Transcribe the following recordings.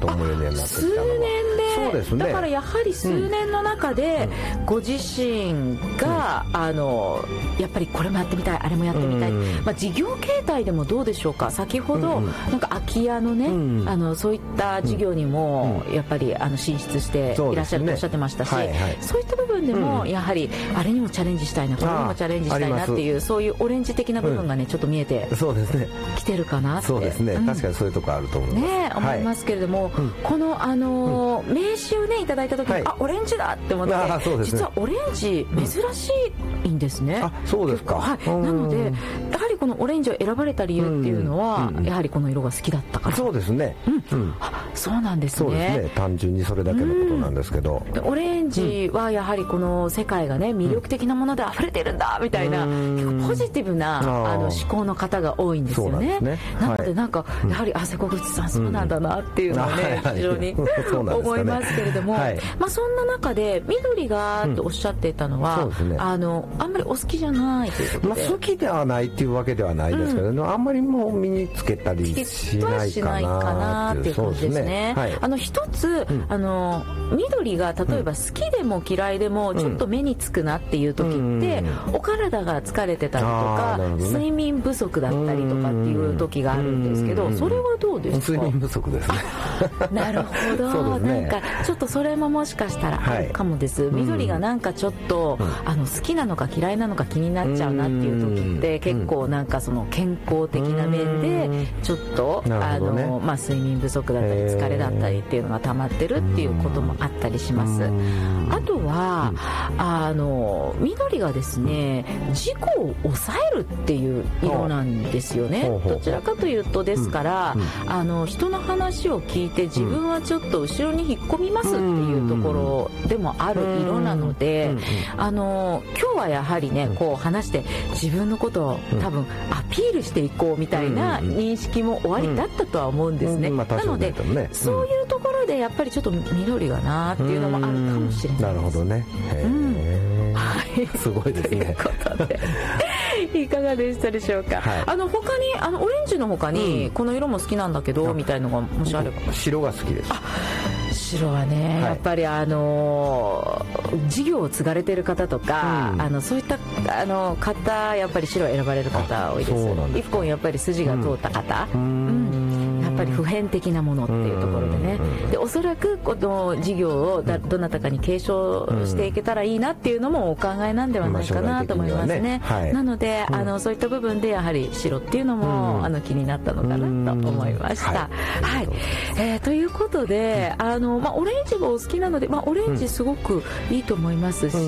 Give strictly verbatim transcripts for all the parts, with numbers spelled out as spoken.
と思うようになってきたのは数年で、 そうですね、 だからやはり数年の中でご自身が、うん、あのやっぱりこれもやってみたいあれもやってみたい、うん、まあ、事業形態でもどうでしょうか。先ほど、うん、なんか空き家のね、うん、あのそういった事業にもやっぱりあの進出していらっしゃるとおっしゃってましたし、そう、ね、はいはい、そういった部分でもやはりあれにもチャレンジしたいな、これにもチャレンジしたいなっていう、そういうオレンジ的な部分がね、うん、ちょっと見えてきてるかなって。 そうですね、うん、確かにそういうところあると思います、 ね、思いますけれども、はい、この、あのーうん、名刺をねいただいた時に、はい、あ、オレンジだって思って、ね、実はオレンジ珍しいんですね、うん、あ、そうですか、はい、なのでやはりこのオレンジを選ばれた理由っていうのは、うん、やはりこの色が好きだったから。 そうですね、うんうん、 あ、そうなんですね。 そうですね、単純にそれだけのことなんですけど、 うん、オレンジはやはりこの世界がね魅力的なもので溢れてるんだみたいな、うん、結構ポジティブなあの思考の方が多いんですよね。 な, ねなのでなんか、はい、やはりあ、瀬古口さんそうなんだなっていうのをね、うん、非常に思いますけれども、はい、まあ、そんな中で緑がとおっしゃっていたのは、うんね、あのあんまりお好きじゃないということで、まあ、好きではないっていうわけではないですけど、うん、あんまりもう身につけたりしないかなっていう感じですね。はい、あの一つ、うん、あの緑が例えば好きでも嫌いでもちょっと目につくなっていう時って、うん、お体が疲れてたりとか、ね、睡眠不足だったりとかっていう時があるんですけど、それはどうですか？ 睡眠不足ですね。 なるほど、ね、なんかちょっとそれももしかしたらあるかもです、はい、緑がなんかちょっと、うん、あの好きなのか嫌いなのか気になっちゃうなっていう時って結構なんかその健康的な面でちょっと、ね、あの、まあ、睡眠不足だったり疲れだったりっていうのが溜まってるっていうこともあったりします。あとは、うん、あの緑がですね事故を抑えるっていう色なんですよね。どちらかというとですから、うん、あの人の話を聞いて自分はちょっと後ろに引っ込みますっていうところでもある色なので、あの今日はやはりねこう話して自分のことを多分アピールしていこうみたいな認識も終わりだったとは思うんですね。なのでそういうところでやっぱりちょっと緑がなっていうのもあるかもしれないです。なるほどね。へー、はい、すごいですね。ということでいかがでしたでしょうか。はい、あの他にあのオレンジの他に、うん、この色も好きなんだけどみたいのがもしあれば。白が好きです。あ、白はね、はい、やっぱりあの事業を継がれてる方とか、うん、あのそういったあの方やっぱり白を選ばれる方多いです。一本やっぱり筋が通った方、うんうん、やっぱり普遍的なものっていうところでね、でおそらくこの事業をだどなたかに継承していけたらいいなっていうのもお考えなんではないかなと思いますね。ね、はい、なので、うん、あのそういった部分でやはり白っていうのも、うん、あの気になったのかなと思いました。はい、はい、えー、ということで、あのまあ、オレンジがお好きなので、まあ、オレンジすごくいいと思いますし、うん、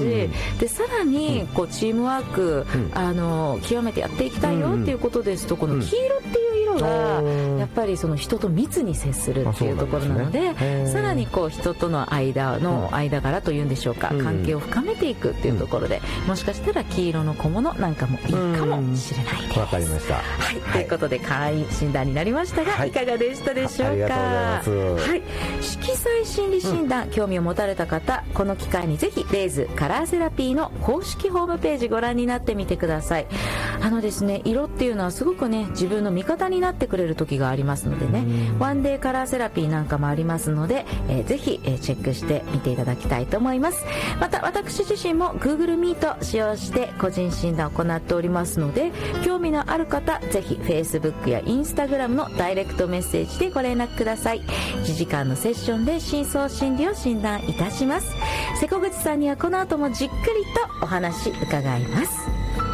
でさらにこうチームワーク、うん、あの極めてやっていきたいよっていうことですと、この黄色っていう色がやっぱりその人と密に接するっていうところなので、さらにこう人との間の間柄というんでしょうか、関係を深めていくっていうところで、もしかしたら黄色の小物なんかもいいかもしれないです。わかりました。はい、ということで会員診断になりましたが、はい、いかがでしたでしょうか。ありがとうございます。はい、色彩心理診断、うん、興味を持たれた方、この機会にぜひレイズカラーセラピーの公式ホームページご覧になってみてください。あのですね、色っていうのはすごくね自分の味方になってくれる時がありますのでね、ワンデーカラーセラピーなんかもありますので、えー、ぜひ、えー、チェックしてみていただきたいと思います。また私自身も Google Meet 使用して個人診断を行っておりますので、興味のある方ぜひ Facebook や Instagram のダイレクトメッセージでご連絡ください。いちじかんのセッションで深層心理を診断いたします。瀬古口さんにはこの後もじっくりとお話伺います。